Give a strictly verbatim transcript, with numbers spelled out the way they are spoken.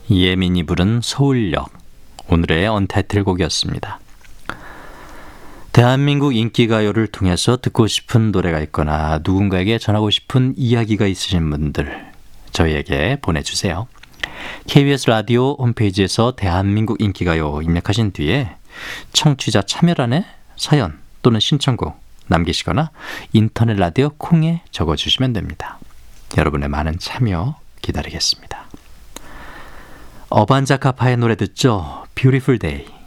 예민이 부른 서울역, 오늘의 언타이틀 곡이었습니다. 대한민국 인기가요를 통해서 듣고 싶은 노래가 있거나 누군가에게 전하고 싶은 이야기가 있으신 분들 저희에게 보내주세요. 케이비에스 라디오 홈페이지에서 대한민국 인기가요 입력하신 뒤에 청취자 참여란에 사연 또는 신청곡 남기시거나 인터넷 라디오 콩에 적어주시면 됩니다. 여러분의 많은 참여 기다리겠습니다. 어반자카파의 노래 듣죠? Beautiful Day.